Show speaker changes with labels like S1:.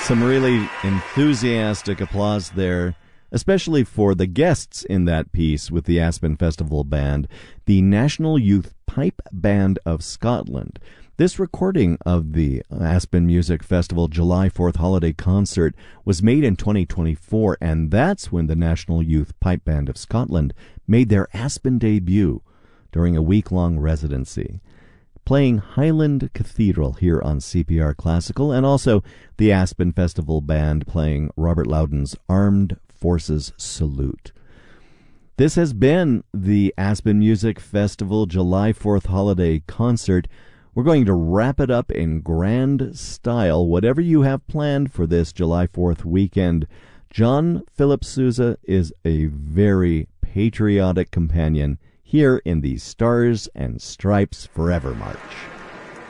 S1: Some really enthusiastic applause there, especially for the guests in that piece with the Aspen Festival Band, the National Youth Pipe Band of Scotland. This recording of the Aspen Music Festival July 4th holiday concert was made in 2024, and that's when the National Youth Pipe Band of Scotland made their Aspen debut during a week-long residency, playing Highland Cathedral here on CPR Classical, and also the Aspen Festival Band playing Robert Loudon's Armed Forces Salute. This has been the Aspen Music Festival July 4th holiday concert. We're going to wrap it up in grand style. Whatever you have planned for this July 4th weekend, John Philip Sousa is a very patriotic companion here in the Stars and Stripes Forever March.